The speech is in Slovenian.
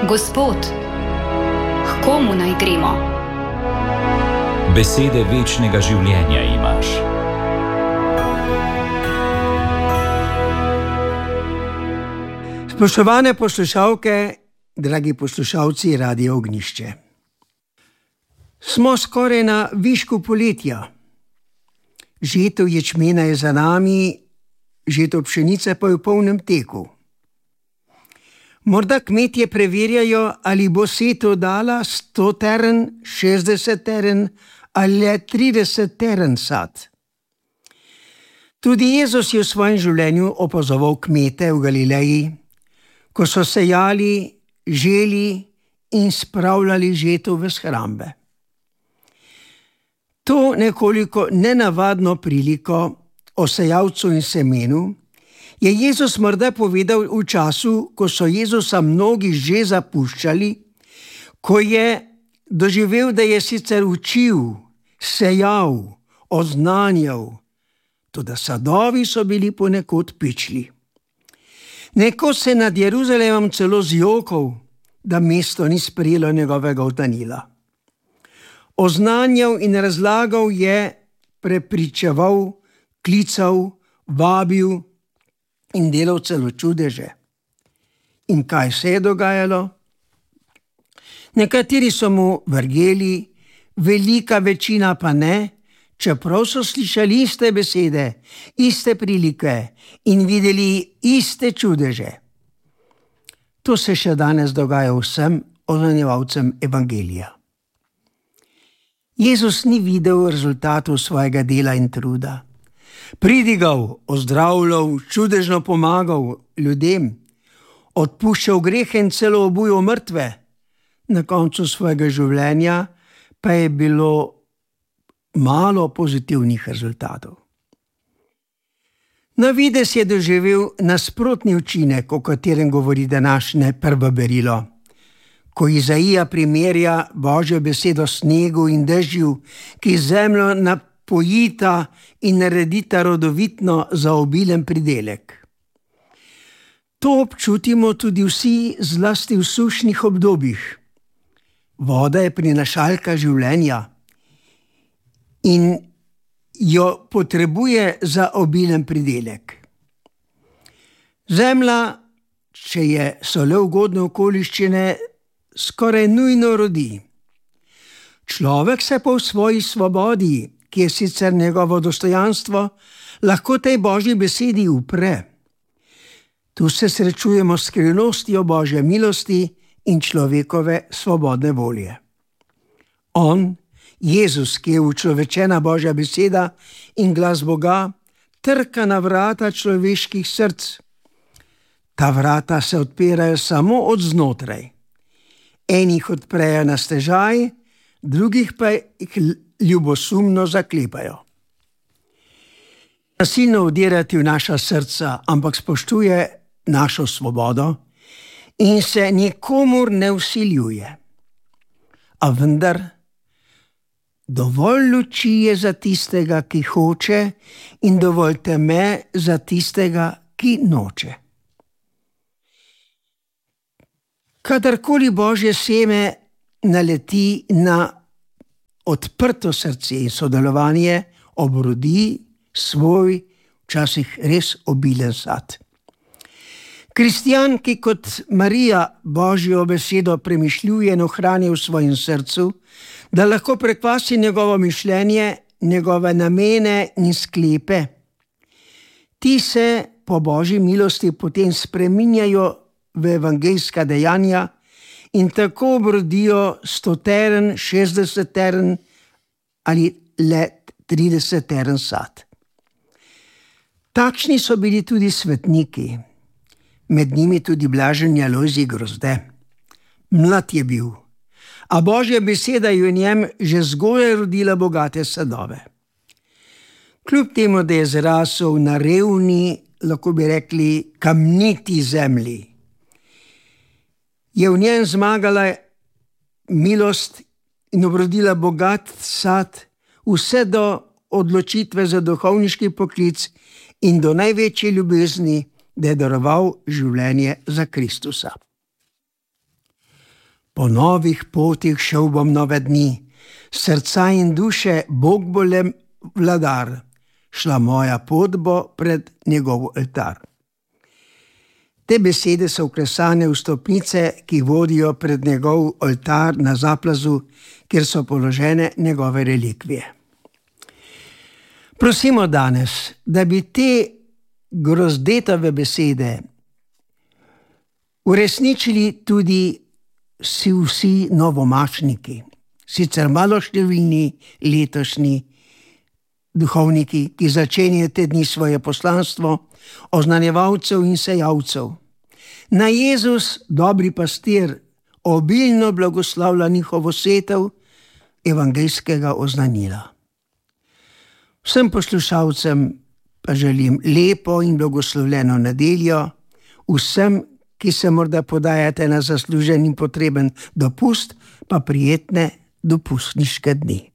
Gospod, k komu naj gremo? Besede večnega življenja imaš. Spoštovane poslušalke, dragi poslušalci Radia Ognjišče. Smo skoraj na višku poletja. Žetev ječmena je za nami, žetev pšenice pa je v polnem teku. Morda kmetje preverjajo, ali bo setev dala 100 teren, 60 teren ali 30 teren sad. Tudi Jezus je v svojem življenju opazoval kmete v Galileji, ko so sejali, želi in spravljali žetev v shrambe. To nekoliko nenavadno priliko o sejalcu in semenu je Jezus morda povedal v času, ko so Jezusa mnogi že zapuščali, ko je doživel, da je sicer učil, sejal, oznanjal, toda sadovi so bili ponekod pičli. Nekoč se nad Jeruzalemom celo zjokal, da mesto ni sprejelo njegovega utanila. Oznanjal in razlagal je, prepričeval, klical, vabil in delal celo čudeže. In kaj se je dogajalo? Nekateri so mu verjeli, velika večina pa ne, čeprav so slišali iste besede, iste prilike in videli iste čudeže. To se še danes dogaja vsem oznanjevalcem evangelija. Jezus ni videl rezultatov svojega dela in truda. Pridigal, ozdravljal, čudežno pomagal ljudem, odpuščal grehe in celo obujal mrtve. Na koncu svojega življenja pa je bilo malo pozitivnih rezultatov. Na videz je doživel nasprotni učinek, o katerem govori današnje prvo berilo. Ko Izaija primerja Božjo besedo snegu in dežju, ki zemljo napojita in naredita rodovitno za obilen pridelek. To občutimo tudi vsi, zlasti v sušnih obdobjih. Voda je prinašalka življenja in jo potrebuje za obilen pridelek. Zemlja, če so le ugodne okoliščine, skoraj nujno rodi. Človek se pa v svoji svobodi, ki je sicer njegovo dostojanstvo, lahko tej Božji besedi upre. Tu se srečujemo s skrivnostjo Božje milosti in človekove svobodne volje. On, Jezus, ki je učlovečena Božja beseda in glas Boga, trka na vrata človeških src. Ta vrata se odpirajo samo od znotraj. Enih odprejo na stežaj, drugih pa jih ljubosumno zaklepajo. Nasilno vdirati v naša srca, ampak spoštuje našo svobodo in se nikomur ne vsiljuje. A vendar, dovolj luči je za tistega, ki hoče, in dovolj teme za tistega, ki noče. Kadarkoli Božje seme naleti na odprto srce in sodelovanje, obrodi svoj, včasih res obilen sad. Kristjan, ki kot Marija Božjo besedo premišljuje in ohranja v svojem srcu, da lahko prekvasi njegovo mišljenje, njegove namene in sklepe. Ti se po Božji milosti potem spreminjajo v evangeljska dejanja in tako obrodijo 100 teren, 60 teren ali le 30 teren sad. Takšni so bili tudi svetniki, med njimi tudi blaženi Alojzij Grozde. Mlad je bil, a Božja beseda je v njem že zgodaj rodila bogate sadove. Kljub temu, da je zrasel na revni, lahko bi rekli, kamniti zemlji, je v njem zmagala milost in obrodila bogat sad, vse do odločitve za duhovniški poklic in do največje ljubezni, da je daroval življenje za Kristusa. Po novih potih šel bom nove dni, srca in duše Bog bo le vladar, šla moja pot bo pred njegov oltar. Te besede so vklesane v stopnice, ki vodijo pred njegov oltar na Zaplazu, kjer so položene njegove relikvije. Prosimo danes, da bi te grozdetave besede uresničili tudi vsi novomašniki, sicer maloštevilni letošnji duhovniki, ki začenjajo te dni svoje poslanstvo, oznanjevalcev in sejalcev. Naj Jezus, dobri pastir, obilno blagoslavlja njihovo setev evangeljskega oznanila. Vsem poslušalcem pa želim lepo in blagoslovljeno nedeljo, vsem, ki se morda podajate na zaslužen in potreben dopust, pa prijetne dopustniške dni.